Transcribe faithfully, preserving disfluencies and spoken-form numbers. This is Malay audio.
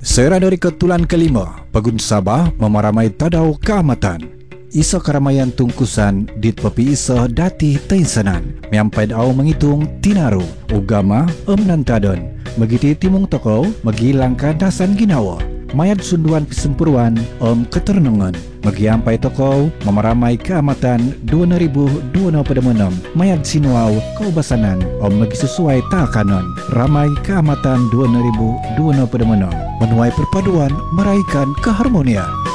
Serah dari ketulan kelima, Pegun Sabah memaramai tadau keamatan. Isa keramaian tungkusan dit pepi isa dati teinsanan. Miampai au menghitung tinaru, ugama em nantadon. Megiti timung toko, megilangka dasan ginawa. Mayat sunduan pisempuruan om keternengan. Magiampai toko memaramai keamatan dua ribu dua puluh enam. Mayat sinuau kaubasanan om megi sesuai takanon. Ramai keamatan dua ribu dua puluh enam. Menuai perpaduan meraihkan keharmonian.